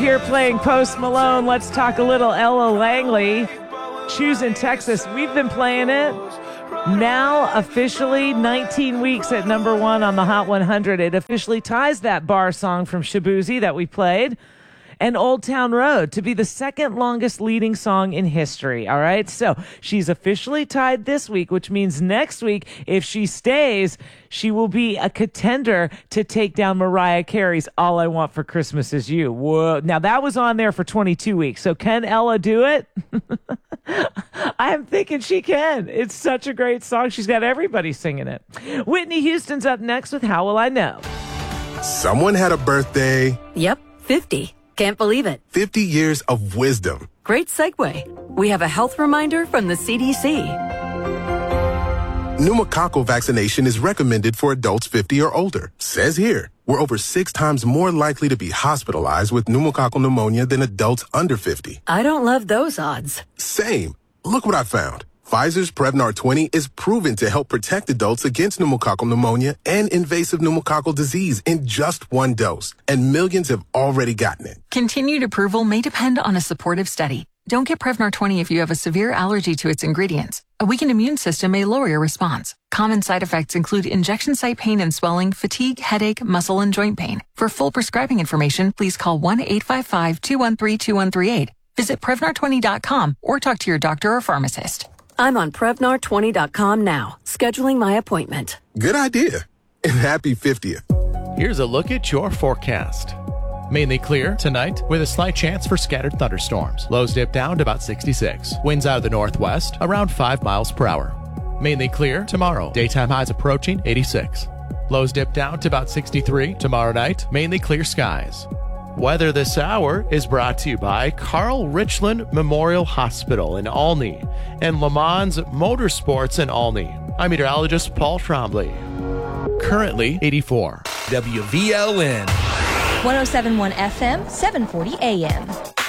Here playing Post Malone. Let's talk a little Ella Langley. Choosing Texas. We've been playing it. Now officially 19 weeks at number one on the Hot 100. It officially ties that bar song from Shaboozey that we played and Old Town Road to be the second longest leading song in history. All right. So she's officially tied this week, which means next week, if she stays, she will be a contender to take down Mariah Carey's All I Want for Christmas Is You. Whoa. Now that was on there for 22 weeks. So can Ella do it? I'm thinking she can. It's such a great song. She's got everybody singing it. Whitney Houston's up next with How Will I Know? Someone had a birthday. Yep, 50. Can't believe it. 50 years of wisdom. Great segue. We have a health reminder from the CDC. Pneumococcal vaccination is recommended for adults 50 or older. Says here, we're over 6 times more likely to be hospitalized with pneumococcal pneumonia than adults under 50. I don't love those odds. Same. Look what I found. Pfizer's Prevnar 20 is proven to help protect adults against pneumococcal pneumonia and invasive pneumococcal disease in just one dose. And millions have already gotten it. Continued approval may depend on a supportive study. Don't get Prevnar 20 if you have a severe allergy to its ingredients. A weakened immune system may lower your response. Common side effects include injection site pain and swelling, fatigue, headache, muscle, and joint pain. For full prescribing information, please call 1-855-213-2138. Visit Prevnar20.com or talk to your doctor or pharmacist. I'm on Prevnar20.com now, scheduling my appointment. Good idea. And happy 50th. Here's a look at your forecast. Mainly clear tonight with a slight chance for scattered thunderstorms. Lows dip down to about 66. Winds out of the northwest around 5 miles per hour. Mainly clear tomorrow. Daytime highs approaching 86. Lows dip down to about 63. Tomorrow night, mainly clear skies. Weather this hour is brought to you by Carl Richland Memorial Hospital in Olney and Le Mans Motorsports in Olney. I'm meteorologist Paul Trombley. Currently 84. WVLN. 107.1 FM, 740 AM.